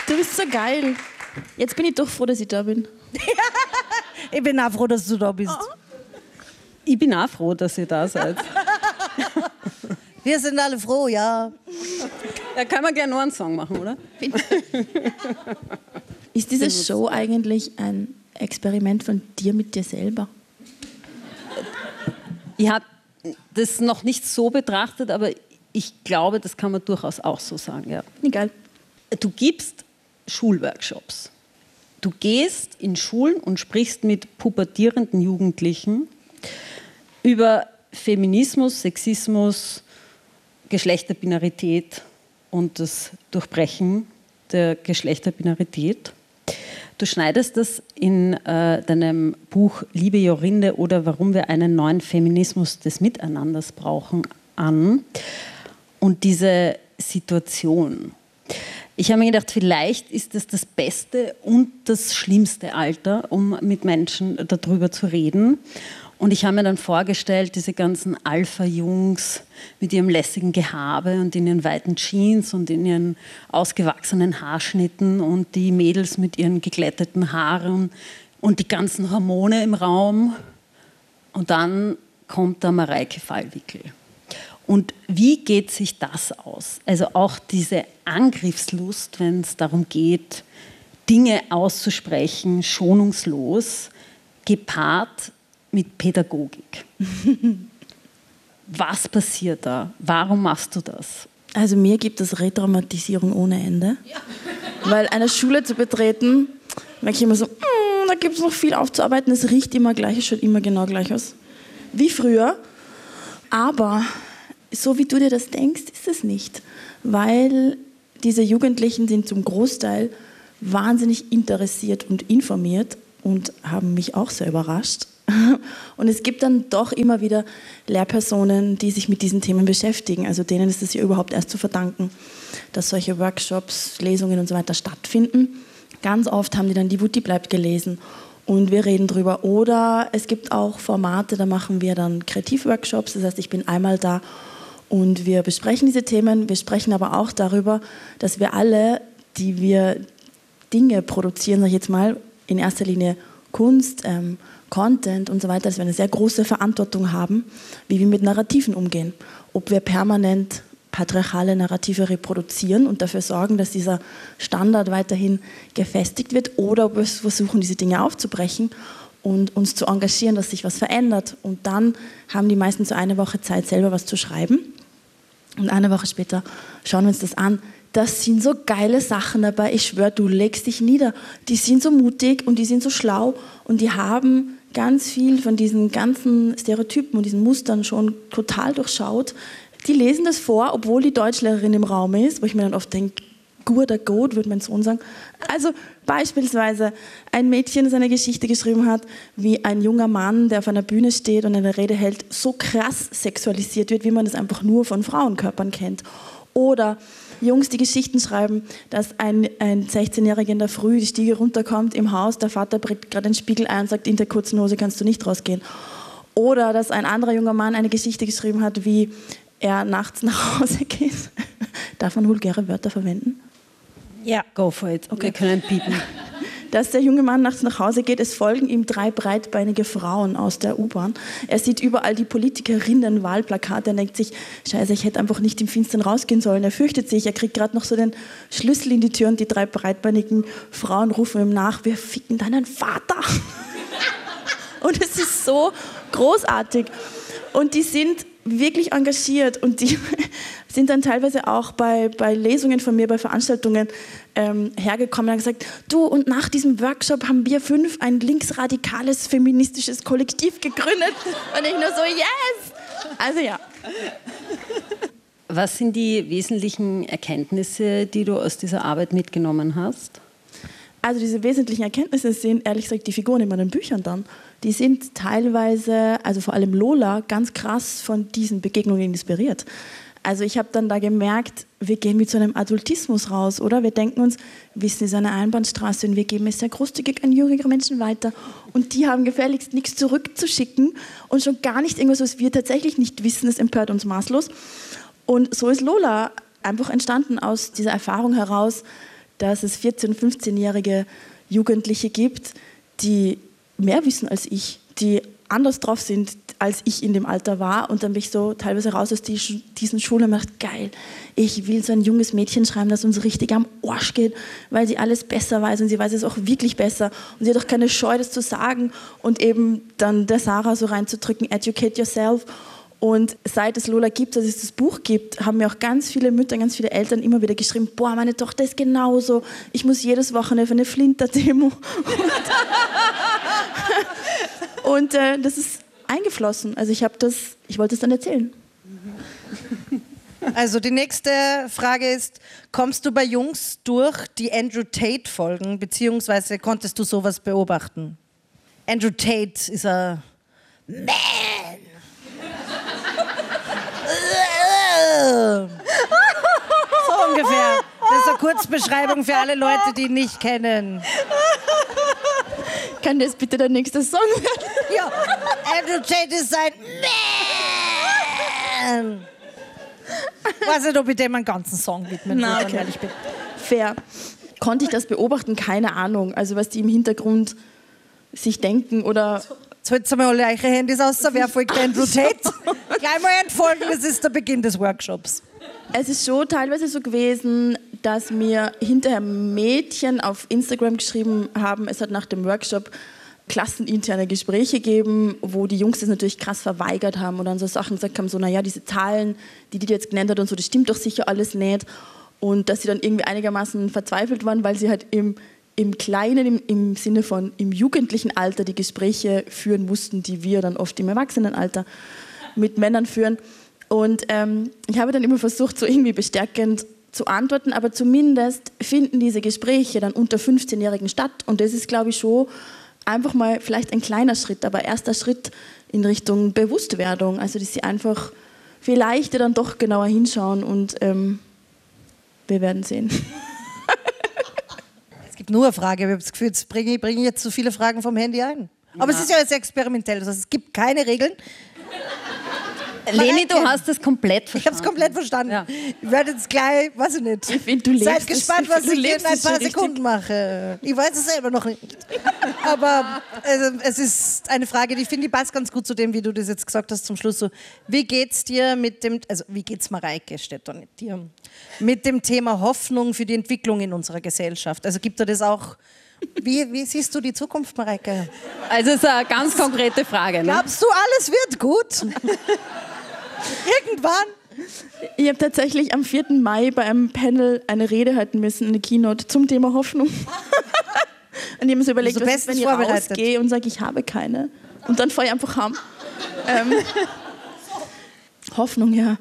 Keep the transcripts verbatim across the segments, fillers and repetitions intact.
Du bist so geil. Jetzt bin ich doch froh, dass ich da bin. Ich bin auch froh, dass du da bist. Oh. Ich bin auch froh, dass ihr da seid. Wir sind alle froh, ja. Da können wir gerne noch einen Song machen, oder? Ist diese Show eigentlich ein Experiment von dir mit dir selber? Ich habe das noch nicht so betrachtet, aber ich glaube, das kann man durchaus auch so sagen. Ja. Egal. Du gibst Schulworkshops. Du gehst in Schulen und sprichst mit pubertierenden Jugendlichen über Feminismus, Sexismus, Geschlechterbinarität und das Durchbrechen der Geschlechterbinarität. Du schneidest das in äh, deinem Buch Liebe Jorinde oder Warum wir einen neuen Feminismus des Miteinanders brauchen an. Und diese Situation. Ich habe mir gedacht, vielleicht ist das das beste und das schlimmste Alter, um mit Menschen darüber zu reden. Und ich habe mir dann vorgestellt, diese ganzen Alpha-Jungs mit ihrem lässigen Gehabe und in ihren weiten Jeans und in ihren ausgewachsenen Haarschnitten und die Mädels mit ihren geglätteten Haaren und die ganzen Hormone im Raum. Und dann kommt da Mareike Fallwickel. Und wie geht sich das aus? Also auch diese Angriffslust, wenn es darum geht, Dinge auszusprechen, schonungslos, gepaart mit Pädagogik. Was passiert da? Warum machst du das? Also mir gibt es Retraumatisierung ohne Ende. Ja. Weil eine Schule zu betreten, merke ich immer so, mm, da gibt es noch viel aufzuarbeiten, es riecht immer gleich, es schaut immer genau gleich aus. Wie früher. Aber so wie du dir das denkst, ist es nicht. Weil diese Jugendlichen sind zum Großteil wahnsinnig interessiert und informiert und haben mich auch sehr überrascht. Und es gibt dann doch immer wieder Lehrpersonen, die sich mit diesen Themen beschäftigen. Also denen ist es ja überhaupt erst zu verdanken, dass solche Workshops, Lesungen und so weiter stattfinden. Ganz oft haben die dann die Wutti bleibt gelesen und wir reden drüber. Oder es gibt auch Formate, da machen wir dann Kreativworkshops. Das heißt, ich bin einmal da und wir besprechen diese Themen. Wir sprechen aber auch darüber, dass wir alle, die wir Dinge produzieren, sag ich jetzt mal, in erster Linie Kunst, ähm, Content und so weiter, dass wir eine sehr große Verantwortung haben, wie wir mit Narrativen umgehen. Ob wir permanent patriarchale Narrative reproduzieren und dafür sorgen, dass dieser Standard weiterhin gefestigt wird, oder ob wir versuchen, diese Dinge aufzubrechen und uns zu engagieren, dass sich was verändert. Und dann haben die meisten so eine Woche Zeit, selber was zu schreiben. Und eine Woche später schauen wir uns das an. Das sind so geile Sachen dabei. Ich schwöre, du legst dich nieder. Die sind so mutig und die sind so schlau und die haben ganz viel von diesen ganzen Stereotypen und diesen Mustern schon total durchschaut. Die lesen das vor, obwohl die Deutschlehrerin im Raum ist, wo ich mir dann oft denke, guter Gott, würde mein Sohn sagen. Also beispielsweise ein Mädchen, das eine Geschichte geschrieben hat, wie ein junger Mann, der auf einer Bühne steht und eine Rede hält, so krass sexualisiert wird, wie man das einfach nur von Frauenkörpern kennt. Oder Jungs, die Geschichten schreiben, dass ein, ein sechzehnjähriger in der Früh die Stiege runterkommt im Haus, der Vater bringt gerade den Spiegel ein und sagt, in der kurzen Hose kannst du nicht rausgehen. Oder dass ein anderer junger Mann eine Geschichte geschrieben hat, wie er nachts nach Hause geht. Darf man vulgäre Wörter verwenden? Ja, go for it. Okay. Wir können piepen. Dass der junge Mann nachts nach Hause geht, es folgen ihm drei breitbeinige Frauen aus der U-Bahn. Er sieht überall die Politikerinnen, Wahlplakate, er denkt sich, scheiße, ich hätte einfach nicht im Finstern rausgehen sollen. Er fürchtet sich, er kriegt gerade noch so den Schlüssel in die Tür und die drei breitbeinigen Frauen rufen ihm nach, wir ficken deinen Vater. Und es ist so großartig. Und die sind wirklich engagiert und die sind dann teilweise auch bei, bei Lesungen von mir, bei Veranstaltungen ähm, hergekommen und haben gesagt, du, und nach diesem Workshop haben wir fünf ein linksradikales, feministisches Kollektiv gegründet. Und ich nur so, yes! Also ja. Was sind die wesentlichen Erkenntnisse, die du aus dieser Arbeit mitgenommen hast? Also diese wesentlichen Erkenntnisse sind, ehrlich gesagt, die Figuren in meinen Büchern dann. Die sind teilweise, also vor allem Lola, ganz krass von diesen Begegnungen inspiriert. Also ich habe dann da gemerkt, wir gehen mit so einem Adultismus raus, oder? Wir denken uns, Wissen ist eine Einbahnstraße und wir geben es sehr großzügig an jüngere Menschen weiter. Und die haben gefälligst nichts zurückzuschicken und schon gar nicht irgendwas, was wir tatsächlich nicht wissen, das empört uns maßlos. Und so ist Lola einfach entstanden aus dieser Erfahrung heraus, dass es vierzehn-, fünfzehnjährige Jugendliche gibt, die mehr wissen als ich, die anders drauf sind, als ich in dem Alter war. Und dann bin ich so teilweise raus aus die, diesen Schulen und dachte, geil, ich will so ein junges Mädchen schreiben, das uns richtig am Arsch geht, weil sie alles besser weiß und sie weiß es auch wirklich besser. Und sie hat auch keine Scheu, das zu sagen und eben dann der Sarah so reinzudrücken, educate yourself. Und seit es Lola gibt, dass es das Buch gibt, haben mir auch ganz viele Mütter, ganz viele Eltern immer wieder geschrieben, boah, meine Tochter ist genauso, ich muss jedes Wochenende für eine Flinter-Demo. Und, und äh, das ist eingeflossen. Also ich habe das, ich wollte es dann erzählen. Also die nächste Frage ist, kommst du bei Jungs durch die Andrew Tate-Folgen, beziehungsweise konntest du sowas beobachten? Andrew Tate ist ein Man. So ungefähr. Das ist eine Kurzbeschreibung für alle Leute, die ihn nicht kennen. Kann das bitte der nächste Song werden? Ja, Andrew Tate ist ein Man. Ich weiß nicht, ob ich dem einen ganzen Song widmen Na, würde, okay. ehrlich bin. Fair. Konnte ich das beobachten? Keine Ahnung. Also was die im Hintergrund sich denken oder... Jetzt haltet mal alle eure Handys aus, wer folgt Andrew Tate? Gleich mal entfolgen, das ist der Beginn des Workshops. Es ist schon teilweise so gewesen, dass mir hinterher Mädchen auf Instagram geschrieben haben, es hat nach dem Workshop klasseninterne Gespräche gegeben, wo die Jungs das natürlich krass verweigert haben und dann so Sachen gesagt haben, so naja, diese Zahlen, die die jetzt genannt hat und so, das stimmt doch sicher alles nicht. Und dass sie dann irgendwie einigermaßen verzweifelt waren, weil sie halt im, im Kleinen, im, im Sinne von im jugendlichen Alter die Gespräche führen mussten, die wir dann oft im Erwachsenenalter mit Männern führen. Und ähm, ich habe dann immer versucht, so irgendwie bestärkend zu antworten, aber zumindest finden diese Gespräche dann unter fünfzehnjährigen statt. Und das ist, glaube ich, schon einfach mal vielleicht ein kleiner Schritt, aber erster Schritt in Richtung Bewusstwerdung. Also, dass sie einfach vielleicht dann doch genauer hinschauen und ähm, wir werden sehen. Es gibt nur eine Frage, ich habe das Gefühl, jetzt bringe ich, bringe ich jetzt so viele Fragen vom Handy ein. Aber ja. Es ist ja jetzt experimentell, das heißt, es gibt keine Regeln. Leni, du hast das komplett verstanden. Ich habe es komplett verstanden. Ja. Ich werde jetzt gleich, weiß ich nicht. Ich find, du lebst Seid gespannt, was du ich lebst in ein paar richtig. Sekunden mache. Ich weiß es selber noch nicht. Aber also, es ist eine Frage, die ich finde, die passt ganz gut zu dem, wie du das jetzt gesagt hast zum Schluss. So, wie geht's dir mit dem, also wie geht's Mareike, steht da nicht dir, mit dem Thema Hoffnung für die Entwicklung in unserer Gesellschaft? Also gibt da das auch, wie, wie siehst du die Zukunft, Mareike? Also es ist eine ganz konkrete Frage. Ne? Glaubst du, alles wird gut? Irgendwann. Ich habe tatsächlich am vierten Mai bei einem Panel eine Rede halten müssen, eine Keynote zum Thema Hoffnung. Und ich habe mir so überlegt, also was ist, wenn ich rausgehe und sage, ich habe keine. Und dann fahre ich einfach heim. Ähm, Hoffnung, ja.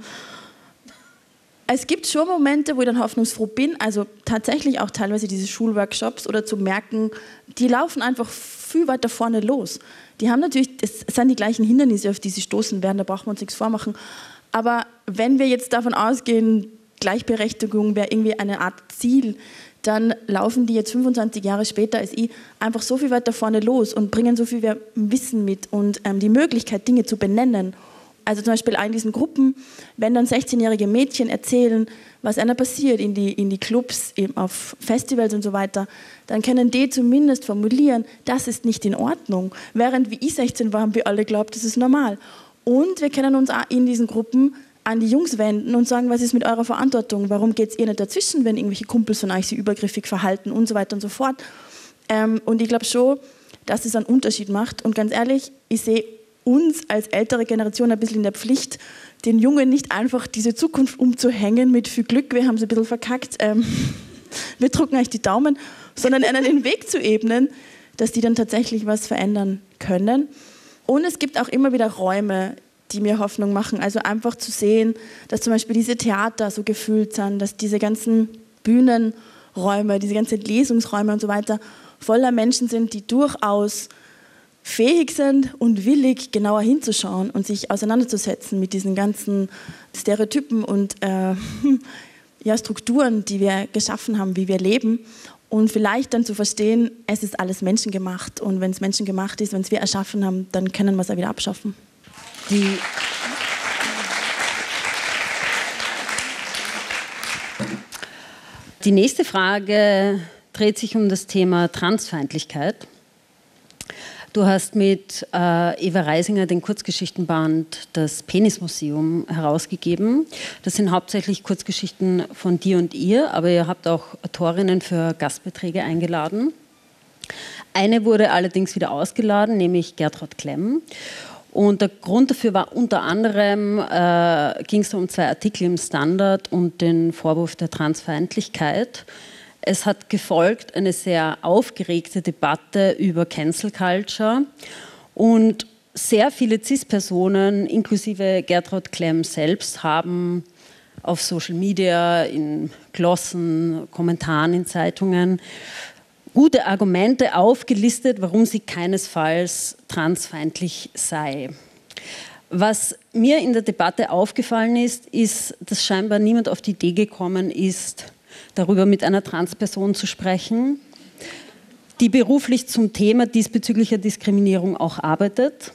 Es gibt schon Momente, wo ich dann hoffnungsfroh bin, also tatsächlich auch teilweise diese Schulworkshops oder zu merken, die laufen einfach viel weiter vorne los. Die haben natürlich, es sind die gleichen Hindernisse, auf die sie stoßen werden, da brauchen wir uns nichts vormachen. Aber wenn wir jetzt davon ausgehen, Gleichberechtigung wäre irgendwie eine Art Ziel, dann laufen die jetzt fünfundzwanzig Jahre später als ich einfach so viel weiter vorne los und bringen so viel Wissen mit und ähm, die Möglichkeit, Dinge zu benennen. Also zum Beispiel in diesen Gruppen, wenn dann sechzehnjährige Mädchen erzählen, was einer passiert in die, in die Clubs, eben auf Festivals und so weiter, dann können die zumindest formulieren, das ist nicht in Ordnung. Während wie ich sechzehn war, haben wir alle geglaubt, das ist normal. Und wir können uns auch in diesen Gruppen an die Jungs wenden und sagen, was ist mit eurer Verantwortung? Warum geht es ihr nicht dazwischen, wenn irgendwelche Kumpels von euch sich übergriffig verhalten und so weiter und so fort. Ähm, und ich glaube schon, dass es einen Unterschied macht. Und ganz ehrlich, ich sehe uns als ältere Generation ein bisschen in der Pflicht, den Jungen nicht einfach diese Zukunft umzuhängen mit viel Glück, wir haben es ein bisschen verkackt, ähm, wir drücken euch die Daumen, sondern ihnen den Weg zu ebnen, dass die dann tatsächlich was verändern können. Und es gibt auch immer wieder Räume, die mir Hoffnung machen. Also einfach zu sehen, dass zum Beispiel diese Theater so gefüllt sind, dass diese ganzen Bühnenräume, diese ganzen Lesungsräume und so weiter voller Menschen sind, die durchaus fähig sind und willig, genauer hinzuschauen und sich auseinanderzusetzen mit diesen ganzen Stereotypen und äh, ja, Strukturen, die wir geschaffen haben, wie wir leben. Und vielleicht dann zu verstehen, es ist alles menschengemacht. Und wenn es menschengemacht ist, wenn es wir erschaffen haben, dann können wir es auch wieder abschaffen. Die Die nächste Frage dreht sich um das Thema Transfeindlichkeit. Du hast mit äh, Eva Reisinger den Kurzgeschichtenband Das Penismuseum herausgegeben. Das sind hauptsächlich Kurzgeschichten von dir und ihr, aber ihr habt auch Autorinnen für Gastbeiträge eingeladen. Eine wurde allerdings wieder ausgeladen, nämlich Gertraud Klemm. Und der Grund dafür war unter anderem, äh, ging es um zwei Artikel im Standard und den Vorwurf der Transfeindlichkeit. Es hat gefolgt eine sehr aufgeregte Debatte über Cancel Culture und sehr viele Cis-Personen, inklusive Gertraud Klemm selbst, haben auf Social Media, in Glossen, Kommentaren in Zeitungen gute Argumente aufgelistet, warum sie keinesfalls transfeindlich sei. Was mir in der Debatte aufgefallen ist, ist, dass scheinbar niemand auf die Idee gekommen ist, darüber mit einer Transperson zu sprechen, die beruflich zum Thema diesbezüglicher Diskriminierung auch arbeitet.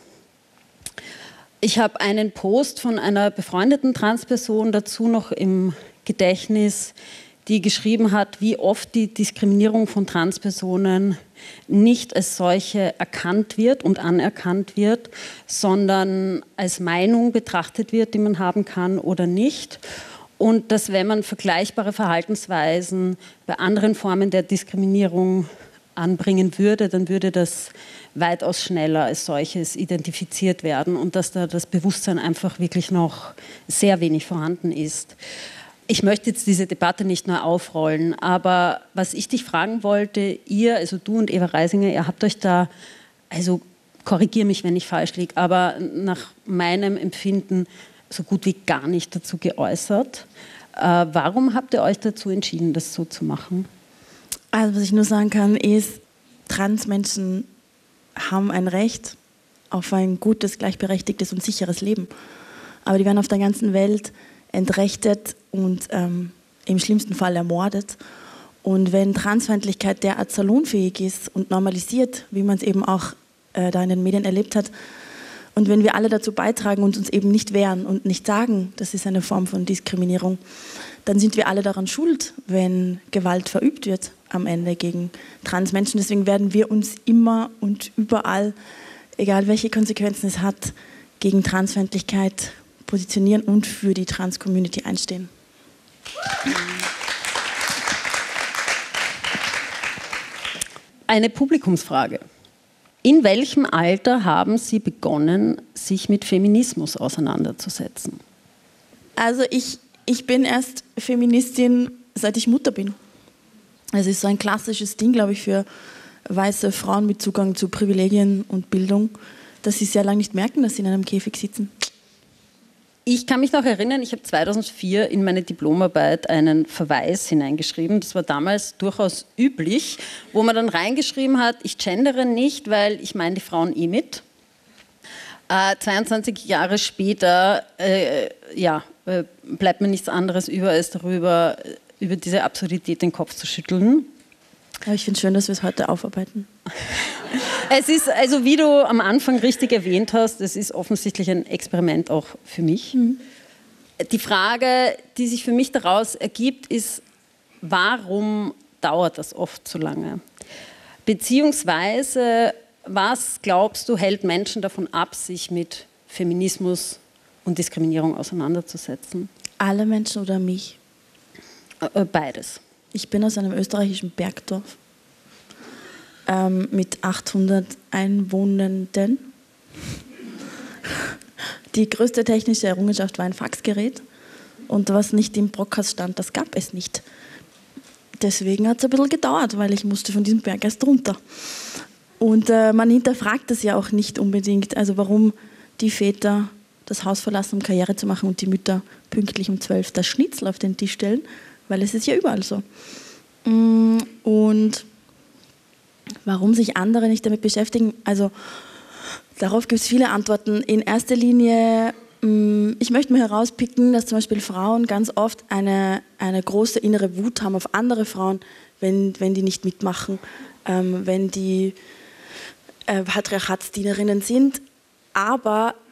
Ich habe einen Post von einer befreundeten Transperson dazu noch im Gedächtnis, die geschrieben hat, wie oft die Diskriminierung von Transpersonen nicht als solche erkannt wird und anerkannt wird, sondern als Meinung betrachtet wird, die man haben kann oder nicht. Und dass, wenn man vergleichbare Verhaltensweisen bei anderen Formen der Diskriminierung anbringen würde, dann würde das weitaus schneller als solches identifiziert werden und dass da das Bewusstsein einfach wirklich noch sehr wenig vorhanden ist. Ich möchte jetzt diese Debatte nicht nur aufrollen, aber was ich dich fragen wollte, ihr, also du und Eva Reisinger, ihr habt euch da, also korrigiere mich, wenn ich falsch liege, aber nach meinem Empfinden so gut wie gar nicht dazu geäußert. Äh, warum habt ihr euch dazu entschieden, das so zu machen? Also was ich nur sagen kann, ist, Transmenschen haben ein Recht auf ein gutes, gleichberechtigtes und sicheres Leben. Aber die werden auf der ganzen Welt entrechtet und ähm, im schlimmsten Fall ermordet. Und wenn Transfeindlichkeit derart salonfähig ist und normalisiert, wie man es eben auch äh, da in den Medien erlebt hat, und wenn wir alle dazu beitragen und uns eben nicht wehren und nicht sagen, das ist eine Form von Diskriminierung, dann sind wir alle daran schuld, wenn Gewalt verübt wird am Ende gegen Transmenschen. Deswegen werden wir uns immer und überall, egal welche Konsequenzen es hat, gegen Transfeindlichkeit positionieren und für die Trans-Community einstehen. Eine Publikumsfrage. In welchem Alter haben Sie begonnen, sich mit Feminismus auseinanderzusetzen? Also ich, ich bin erst Feministin, seit ich Mutter bin. Es ist so ein klassisches Ding, glaube ich, für weiße Frauen mit Zugang zu Privilegien und Bildung, dass sie sehr lange nicht merken, dass sie in einem Käfig sitzen. Ich kann mich noch erinnern, ich habe zweitausendvier in meine Diplomarbeit einen Verweis hineingeschrieben. Das war damals durchaus üblich, wo man dann reingeschrieben hat, ich gendere nicht, weil ich meine die Frauen eh mit. Äh, zweiundzwanzig Jahre später äh, ja, äh, bleibt mir nichts anderes über, als darüber, über diese Absurdität den Kopf zu schütteln. Aber ich finde es schön, dass wir es heute aufarbeiten. Es ist, also wie du am Anfang richtig erwähnt hast, es ist offensichtlich ein Experiment auch für mich. Mhm. Die Frage, die sich für mich daraus ergibt, ist, warum dauert das oft so lange? Beziehungsweise, was glaubst du, hält Menschen davon ab, sich mit Feminismus und Diskriminierung auseinanderzusetzen? Alle Menschen oder mich? Beides. Ich bin aus einem österreichischen Bergdorf ähm, mit achthundert Einwohnenden. Die größte technische Errungenschaft war ein Faxgerät. Und was nicht im Brockhaus stand, das gab es nicht. Deswegen hat es ein bisschen gedauert, weil ich musste von diesem Berg erst runter. Und äh, man hinterfragt das ja auch nicht unbedingt. Also warum die Väter das Haus verlassen, um Karriere zu machen und die Mütter pünktlich um zwölf das Schnitzel auf den Tisch stellen. Weil es ist ja überall so. Und warum sich andere nicht damit beschäftigen? Also darauf gibt es viele Antworten. In erster Linie, ich möchte mal herauspicken, dass zum Beispiel Frauen ganz oft eine, eine große innere Wut haben auf andere Frauen, wenn, wenn die nicht mitmachen, ähm, wenn die äh, Patriarchatsdienerinnen sind. Aber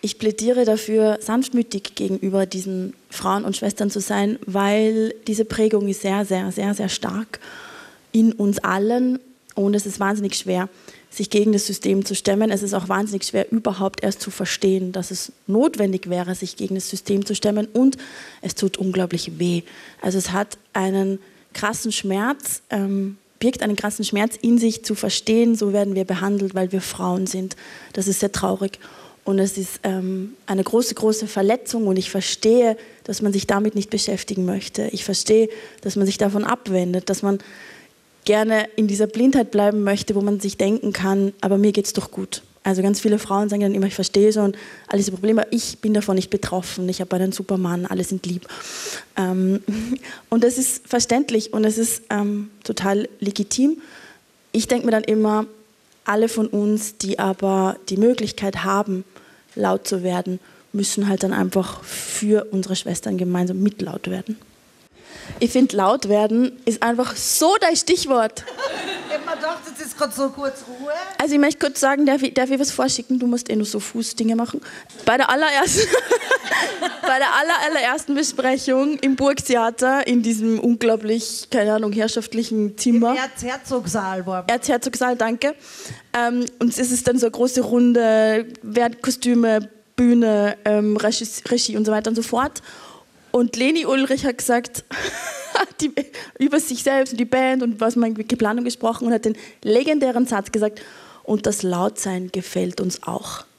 ich plädiere dafür, sanftmütig gegenüber diesen Frauen und Schwestern zu sein, weil diese Prägung ist sehr, sehr, sehr, sehr stark in uns allen und es ist wahnsinnig schwer, sich gegen das System zu stemmen. Es ist auch wahnsinnig schwer, überhaupt erst zu verstehen, dass es notwendig wäre, sich gegen das System zu stemmen und es tut unglaublich weh. Also es hat einen krassen Schmerz, ähm, birgt einen krassen Schmerz in sich zu verstehen, so werden wir behandelt, weil wir Frauen sind. Das ist sehr traurig und es ist ähm, eine große, große Verletzung und ich verstehe, dass man sich damit nicht beschäftigen möchte. Ich verstehe, dass man sich davon abwendet, dass man gerne in dieser Blindheit bleiben möchte, wo man sich denken kann, aber mir geht's doch gut. Also ganz viele Frauen sagen dann immer, ich verstehe schon all diese Probleme, ich bin davon nicht betroffen, ich habe einen super Mann, alle sind lieb. Ähm, und das ist verständlich und es ist ähm, total legitim. Ich denke mir dann immer, alle von uns, die aber die Möglichkeit haben, laut zu werden, müssen halt dann einfach für unsere Schwestern gemeinsam mit laut werden. Ich finde, laut werden ist einfach so dein Stichwort. Ich hab mir gedacht, jetzt ist gerade so kurz Ruhe. Also ich möchte kurz sagen, darf ich, darf ich was vorschicken? Du musst eh nur so Fußdinge machen. Bei der allerersten, bei der aller, allerersten Besprechung im Burgtheater, in diesem unglaublich, keine Ahnung, herrschaftlichen Zimmer. Im Erzherzogsaal war man. Erzherzogsaal, danke. Ähm, und es ist dann so eine große Runde, Kostüme, Bühne, ähm, Regie, Regie und so weiter und so fort. Und Leni Ulrich hat gesagt, die, über sich selbst und die Band und was man geplant und gesprochen und hat den legendären Satz gesagt, und das Lautsein gefällt uns auch.